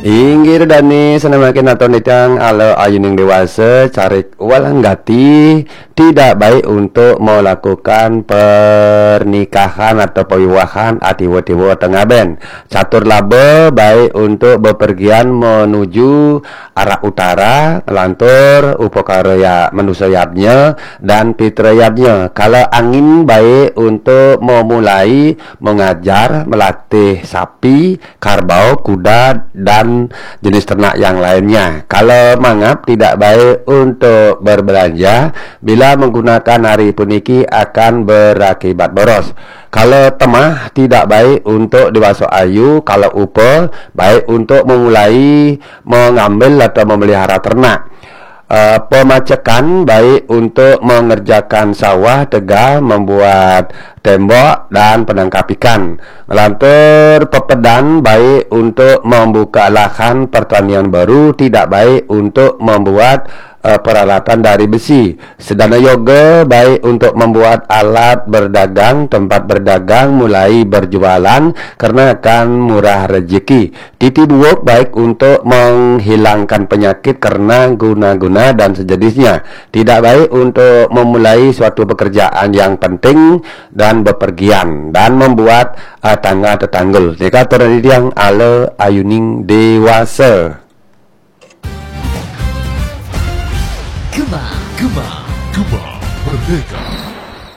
Inggir Dani senamakin atau nitang alo ayuning dewasa cari walang gati tidak baik untuk melakukan pernikahan atau pewiwahan atiwa-tiwa tengah ben. Catur laba baik untuk bepergian menuju arah utara lantur upokaraya menusayapnya dan pitrayapnya. Kalau angin baik untuk memulai mengajar melatih sapi, karbau, kuda dan jenis ternak yang lainnya. Kalau mangap tidak baik untuk berbelanja bila menggunakan hari puniki akan berakibat boros. Kalau temah tidak baik untuk dewasa ayu. Kalau upa baik untuk memulai mengambil atau memelihara ternak. Pemacekan baik untuk mengerjakan sawah, tegal, membuat tembok dan penangkap ikan. Melantur pepedan baik untuk membuka lahan pertanian baru, tidak baik untuk membuat peralatan dari besi. Sedana yoga baik untuk membuat alat berdagang, tempat berdagang mulai berjualan karena akan murah rezeki. Titi buok baik untuk menghilangkan penyakit karena guna-guna dan sejenisnya. Tidak baik untuk memulai suatu pekerjaan yang penting dan bepergian dan membuat tangga tetanggul. Jika terjadi yang ala ayuning dewasa. Gema Merdeka.